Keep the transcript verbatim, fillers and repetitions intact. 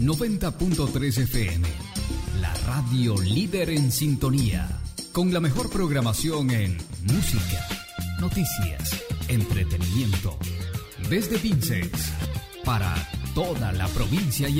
noventa punto tres F M, la radio líder en sintonía, con la mejor programación en música, noticias, entretenimiento, desde Vinces, para toda la provincia y